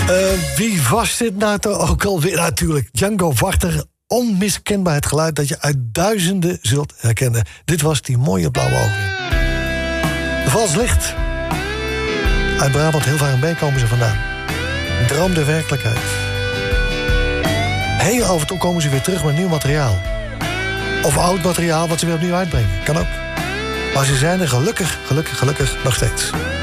Wie was dit nou toch ook alweer? Natuurlijk, Django Wachter. Onmiskenbaar het geluid dat je uit duizenden zult herkennen. Dit was die mooie blauwe ogen. De Vals Licht. Uit Brabant, Hilvarenbeek komen ze vandaan. Droom de werkelijkheid. Heel af en toe komen ze weer terug met nieuw materiaal. Of oud materiaal wat ze weer opnieuw uitbrengen. Kan ook. Maar ze zijn er gelukkig nog steeds.